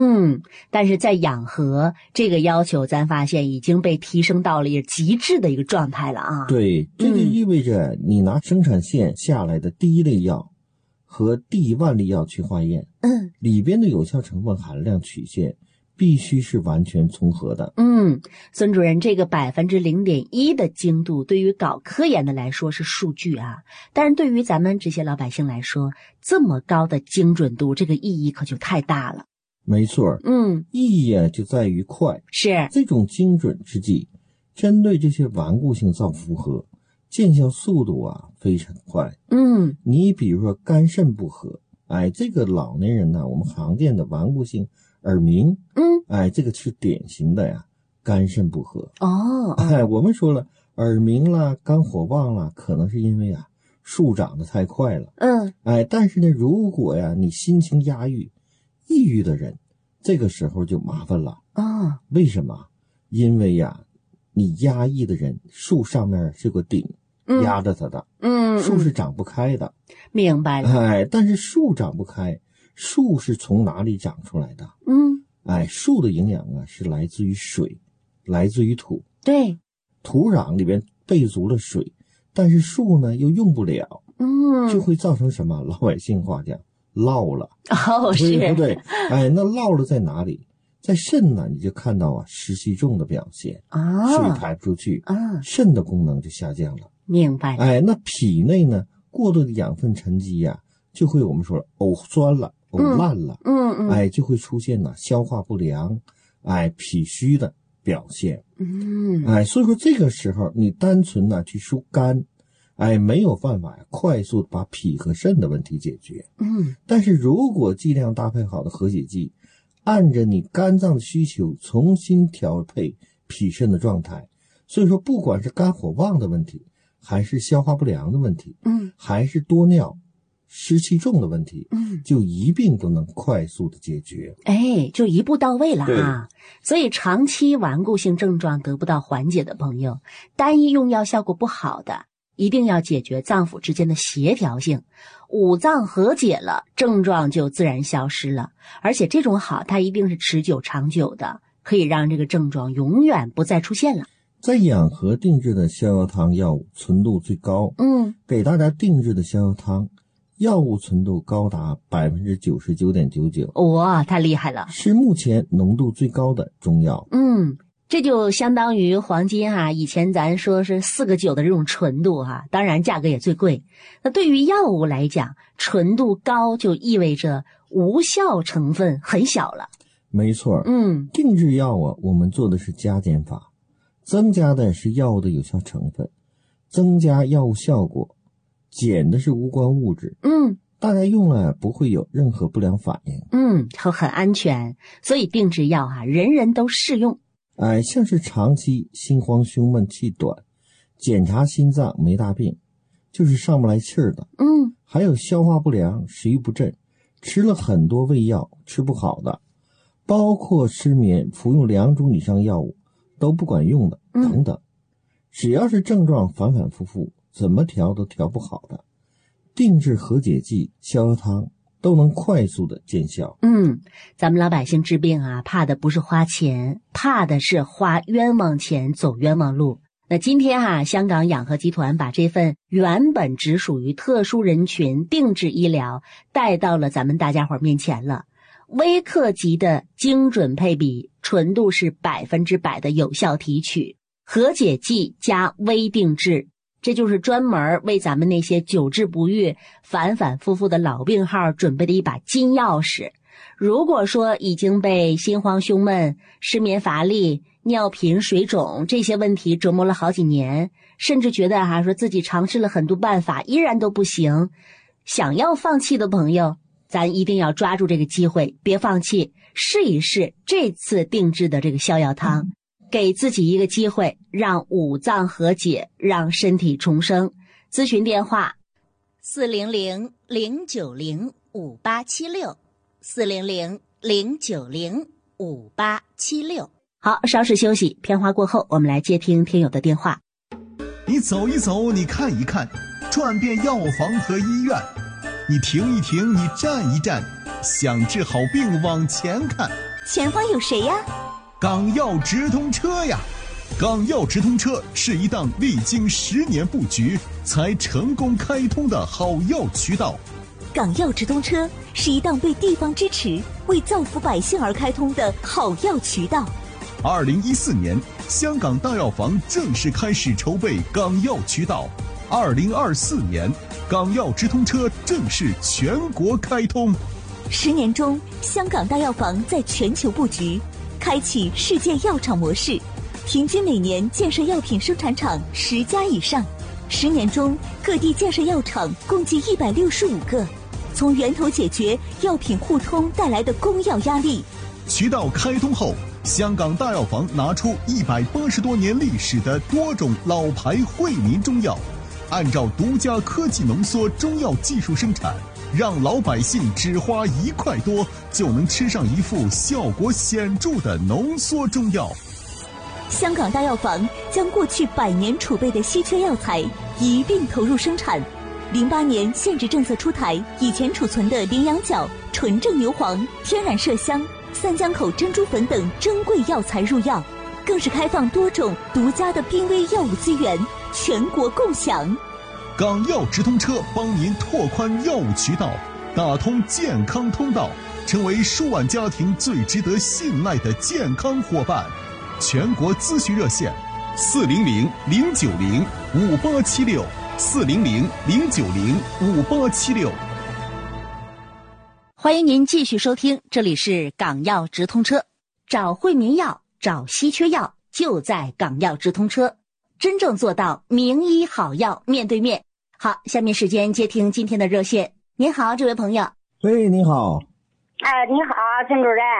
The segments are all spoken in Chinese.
但是在养和这个要求，咱发现已经被提升到了极致的一个状态了啊。 对，这就意味着你拿生产线下来的第一类药和第1万粒药去化验，里边的有效成分含量曲线必须是完全重合的。 孙主任，这个0.1%的精度对于搞科研的来说是数据啊，但是对于咱们这些老百姓来说，这么高的精准度，这个意义可就太大了。 没错，意义就在于快。 是这种精准之剂，针对这些顽固性造负荷，见效速度非常快。你比如说肝肾不和，这个老年人呢，我们常见的顽固性耳鸣，这个是典型的肝肾不和。我们说了，耳鸣啦、肝火旺啦，可能是因为树长得太快了。但是呢，如果你心情压抑郁的人，这个时候就麻烦了。为什么？因为你压抑的人，树上面是个顶压着它的，树是长不开的。 明白了。 但是树长不开，树是从哪里长出来的？树的营养是来自于水，来自于土。对，土壤里边备足了水，但是树呢又用不了，就会造成什么？老百姓话讲，涝了。对不对？那涝了在哪里？在肾呢，你就看到湿气重的表现，水排不出去，肾的功能就下降了。 明白了。 那脾内呢，过多的养分沉积就会我们说呕酸了，呕烂了，就会出现消化不良，脾虚的表现。所以说这个时候你单纯去疏肝，没有办法快速把脾和肾的问题解决。但是如果剂量搭配好的和解剂，按着你肝脏的需求重新调配脾肾的状态，所以说不管是肝火旺的问题，还是消化不良的问题，还是多尿湿气重的问题，就一并都能快速的解决。 就一步到位了啊！所以长期顽固性症状得不到缓解的朋友，单一用药效果不好的，一定要解决脏腑之间的协调性，五脏和解了，症状就自然消失了。而且这种好，它一定是持久长久的，可以让这个症状永远不再出现了。 在养和定制的逍遥汤药物纯度最高，给大家定制的逍遥汤药物纯度高达 99.99%， 哇，太厉害了， 是目前浓度最高的中药。 这就相当于黄金以前咱说是4个9的这种纯度当然价格也最贵。那对于药物来讲，纯度高就意味着无效成分很小了。 没错，定制药我们做的是加减法，增加的是药物的有效成分，增加药物效果，减的是无关物质。大家用了不会有任何不良反应。 很安全，所以定制药人人都适用。 像是长期心慌胸闷气短，检查心脏没大病，就是上不来气儿的，还有消化不良、食欲不振，吃了很多胃药吃不好的，包括失眠服用2种以上药物都不管用的等等，只要是症状反反复复，怎么调都调不好的，定制和解剂、逍遥汤都能快速的见效。 咱们老百姓治病怕的不是花钱，怕的是花冤枉钱走冤枉路。那今天香港养和集团把这份原本只属于特殊人群定制医疗带到了咱们大家伙面前了。微克级的精准配比，纯度是100%的有效提取，和解剂加微定制，这就是专门为咱们那些久治不愈、反反复复的老病号准备的一把金钥匙。如果说已经被心慌胸闷、失眠乏力、尿频水肿这些问题折磨了好几年，甚至觉得说自己尝试了很多办法依然都不行，想要放弃的朋友，咱一定要抓住这个机会，别放弃，试一试这次定制的这个逍遥汤，给自己一个机会，让五脏和解，让身体重生。咨询电话400-090-5876，400-090-5876。好，稍事休息，片花过后，我们来接听听友的电话。 你走一走，你看一看，转遍药房和医院，你停一停，你站一站，想治好病往前看。 前方有谁呀？ 港药直通车呀！港药直通车是一档历经10年布局才成功开通的好药渠道。 港药直通车是一档被地方支持、为造福百姓而开通的好药渠道。 2014年，香港大药房正式开始筹备港药渠道。2024年，港药直通车正式全国开通。 10年中，香港大药房在全球布局，开启世界药厂模式，平均每年建设药品生产厂10家以上。10年中，各地建设药厂共计165个，从源头解决药品互通带来的供药压力。 渠道开通后，香港大药房拿出180多年历史的多种老牌惠民中药，按照独家科技浓缩中药技术生产，让老百姓只花1块多就能吃上一副效果显著的浓缩中药。 香港大药房将过去100年储备的稀缺药材一并投入生产。08年限制政策出台，以前储存的羚羊角、纯正牛黄、天然麝香、三江口珍珠粉等珍贵药材入药，更是开放多种独家的濒危药物资源，全国共享。 港药直通车帮您拓宽药物渠道，打通健康通道，成为数万家庭最值得信赖的健康伙伴。全国咨询热线：400-090-5876，400-090-5876。 欢迎您继续收听，这里是港药直通车，找惠民药，找稀缺药，就在港药直通车，真正做到名医好药面对面。好，下面时间接听今天的热线。您好，这位朋友。 喂，你好。 你好，陈主任。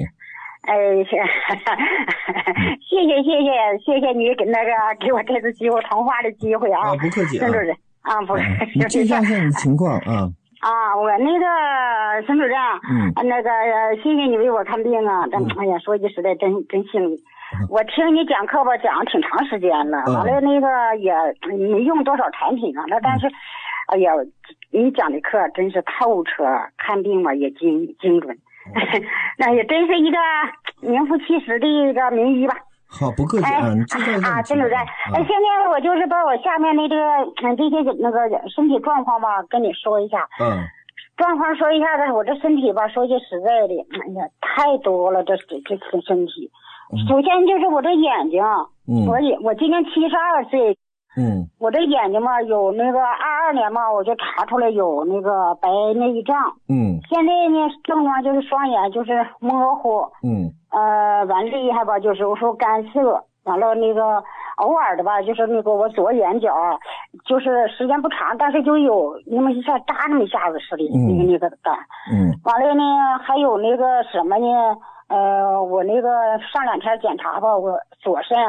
谢谢你给我这次机会通话的机会啊。 不客气啊。 陈主任啊，不是。 你介绍一下你的情况啊。 我陈主任，谢谢你为我看病啊。哎呀，说句实在，真幸运。我听你讲课吧，讲了挺长时间了，完了也没用多少产品啊，但是，哎呀，你讲的课真是透彻，看病嘛也精准，那也真是一个名副其实的一个名医吧。 好，不客气啊， 陈主任，现在我就是把我下面这些身体状况吧跟你说一下。状况说一下子，我这身体吧，说句实在的，哎呀，太多了，这身体。首先就是我这眼睛，我今年72岁，我这眼睛嘛有22年嘛我就查出来有白内障，现在呢症状就是双眼就是模糊，完厉害吧就是我说干涩，完了偶尔的吧就是我左眼角就是时间不长，但是就有那么一下扎那么一下子似的干，完了呢还有什么呢？我上2天检查吧，我左肾，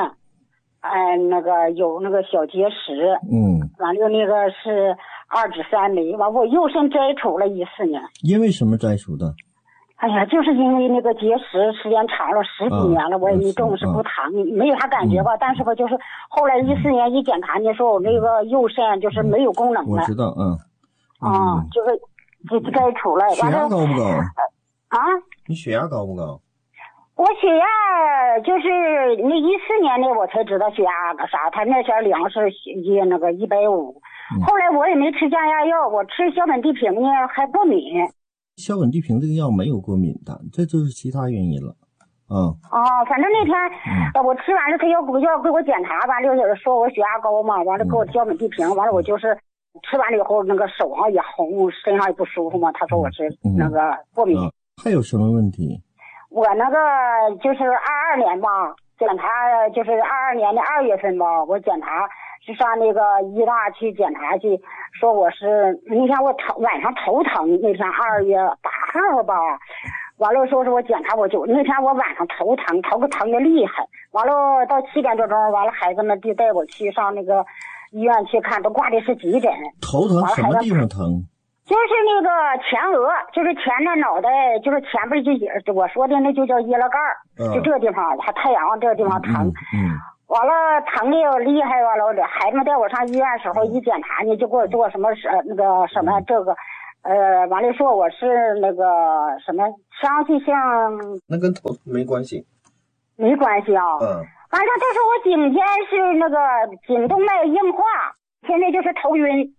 有小结石，完了是2指3枚，完我右肾摘除了14年。 因为什么摘除的？ 哎呀，就是因为结石时间长了10几年了，我也没重视不疼，没有啥感觉吧，但是吧就是后来14年一检查呢，说我右肾就是没有功能了。 我知道， 就摘除了。 血压高不高？你血压高不高？ 我血压就是14年我才知道血压啥，他那前量是150，后来我也没吃降压药，我吃硝苯地平呢还过敏。 硝苯地平这个药没有过敏的，这就是其他原因了。 反正那天我吃完了，他要给我检查，完了说我血压高嘛，完了给我硝苯地平，完了我就是吃完了以后手上也红，身上也不舒服嘛，他说我是过敏。 还有什么问题？ 我就是22年吧，检查就是22年的2月份吧，我检查是上医大去检查去，说我是那天我晚上头疼，那天2月8号吧，完了说是我检查那天我晚上头疼的厉害，完了到7点多钟，完了孩子们就带我去上医院去看，都挂的是急诊。 头疼什么地方疼？ 就是前额，就是前的脑袋，就是前边就我说的那就叫腋拉盖就这个地方，还太阳这个地方疼。完了疼的厉害，完了孩子们带我上医院的时候一检查呢，就给我做什么完了说我是那个什么腔气性， 那跟头疼没关系， 没关系啊。完了，这是我颈间是那个颈动脉硬化，现在就是头晕，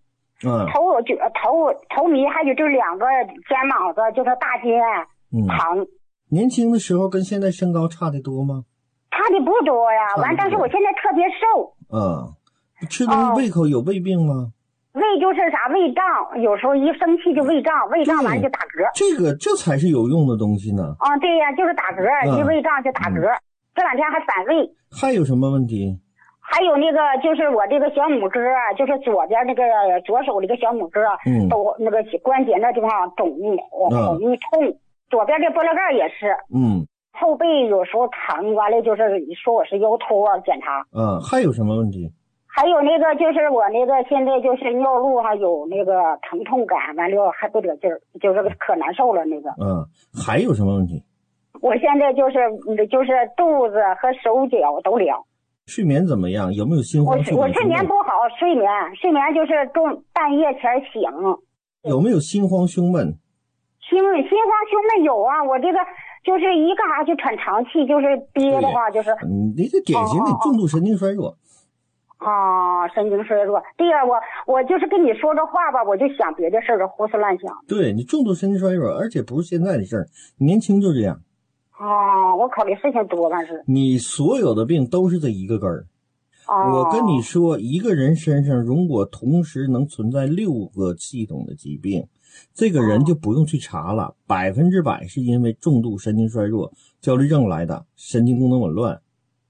头迷，还有这2个肩膀子就是大肩疼。 年轻的时候跟现在身高差得多吗？ 差的不多呀。完，但是我现在特别瘦。 吃东西胃口有胃病吗？ 胃就是啥胃胀，有时候一生气就胃胀，胃胀完就打嗝。 这才是有用的东西呢。 对呀，就是打嗝，一胃胀就打嗝。这2天还反胃。还有什么问题？ 还有那个就是我这个小拇哥啊，就是左边那个左手这个小拇哥啊，都那个关节那地方肿痛，左边这玻璃盖也是。后背有时候疼，完了就是说我是腰托检查。 还有什么问题？ 还有那个就是我那个现在就是尿路还有那个疼痛感，完了还不得劲儿，就是可难受了那个。 还有什么问题？ 我现在就是肚子和手脚都凉。 睡眠怎么样？有没有心慌胸闷？ 我睡眠不好，睡眠就是半夜前醒。 有没有心慌胸闷？ 心慌胸闷有啊，我这个就是一干啥就喘长气，就是憋的话就是。 你这典型的重度神经衰弱。 神经衰弱。对呀，我就是跟你说这话吧，我就想别的事儿，胡思乱想。 对，你重度神经衰弱，而且不是现在的事儿，年轻就这样。 我考虑事情多，但是你所有的病都是这一个根儿。我跟你说，一个人身上如果同时能存在6个系统的疾病，这个人就不用去查了，100%是因为重度神经衰弱、焦虑症来的，神经功能紊乱。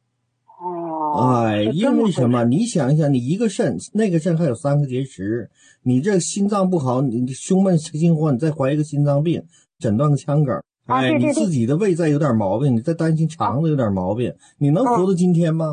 因为什么？你想一想，你一个肾，那个肾还有3个结石，你这心脏不好，你胸闷心慌，你再怀一个心脏病，诊断个腔梗。你自己的胃再有点毛病，你再担心肠子有点毛病，你能活到今天吗？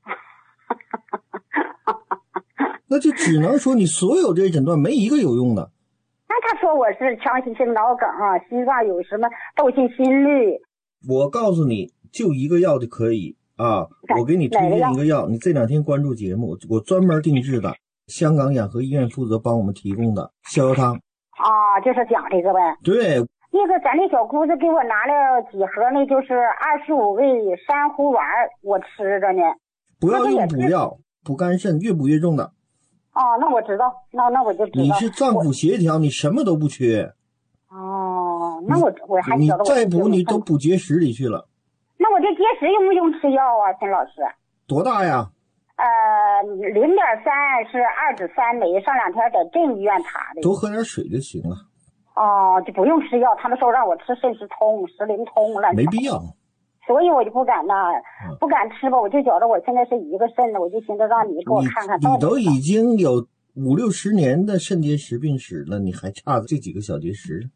那就只能说你所有这些诊断没一个有用的。 那他说我是腔隙性脑梗啊，心脏有什么窦性心律。 我告诉你，就一个药就可以啊！我给你推荐一个药，你这2天关注节目，我专门定制的，香港养和医院负责帮我们提供的逍遥汤。 就是讲这个呗。 对。 那个咱那小姑子给我拿了几盒，那就是25味珊瑚丸，我吃着呢。 不要用补药，补肝肾，越补越重的。 那我知道，那我就知道。 你是脏腑协调，你什么都不缺。 那我还你再补你都补结石里去了。 那我这结石用不用吃药啊，陈老师？ 多大呀 ？0.3是2.3枚，上2天在镇医院查的。 多喝点水就行了。 就不用吃药，他们说让我吃肾石通、石灵通了。 没必要。 所以我就不敢不敢吃吧，我就觉得我现在是一个肾的，我就寻思让你给我看看。 你都已经有50-60年的肾结石病史了，你还差这几个小结石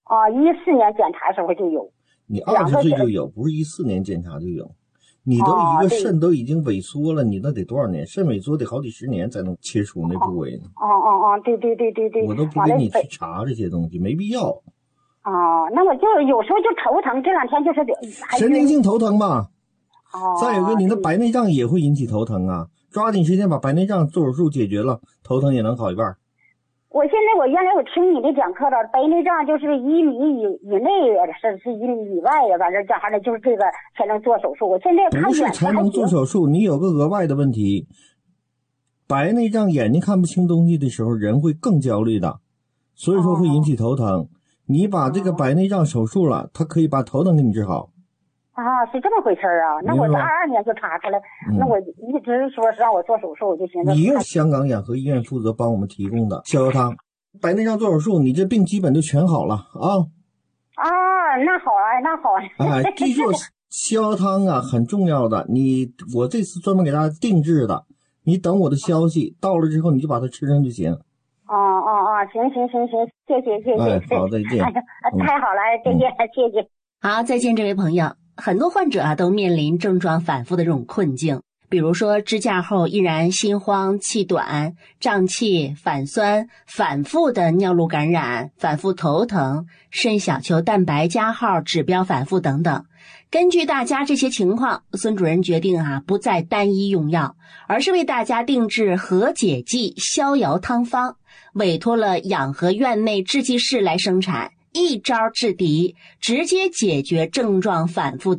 ？14年检查时候就有。 你20岁就有，不是14年检查就有。你都一个肾都已经萎缩了，你那得多少年？肾萎缩得好几10年才能切除那部位呢。 对。 我都不给你去查这些东西，没必要。 那我就有时候就头疼，这2天就是神经性头疼嘛。再有个你的白内障也会引起头疼啊，抓紧时间把白内障做手术解决了，头疼也能好一半。 我原来我听你的讲课了，白内障就是1米以内是1米以外呀，反正这还得就是这个才能做手术。我现在看不是才能做手术，你有个额外的问题，白内障眼睛看不清东西的时候，人会更焦虑的，所以说会引起头疼。你把这个白内障手术了，它可以把头疼给你治好。 是这么回事啊？那我是22年就查出来，那我一直说是让我做手术，我就寻思。 你用香港养和医院负责帮我们提供的逍遥汤，白内障做手术，你这病基本就全好了啊。 那好啊。 记住逍遥汤啊，很重要的。我这次专门给大家定制的，你等我的消息到了之后，你就把它吃上就行。 行，谢谢。 好，再见。 太好了，再见，谢谢。 好，再见，这位朋友。很多患者都面临症状反复的这种困境，比如说支架后依然心慌、气短、胀气、反酸、反复的尿路感染、反复头疼、肾小球蛋白加号指标反复等等。根据大家这些情况，孙主任决定不再单一用药，而是为大家定制和解剂逍遥汤方， 委托了养和院内制剂室来生产，一招制敌，直接解决症状反复